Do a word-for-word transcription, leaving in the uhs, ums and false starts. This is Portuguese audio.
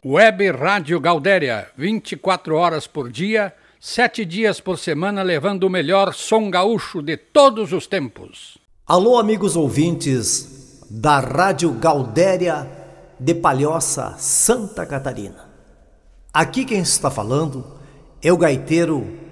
Web Rádio Gaudéria, vinte e quatro horas por dia, sete dias por semana, levando o melhor som gaúcho de todos os tempos. Alô, amigos ouvintes da Rádio Gaudéria de Palhoça, Santa Catarina. Aqui quem está falando é o gaiteiro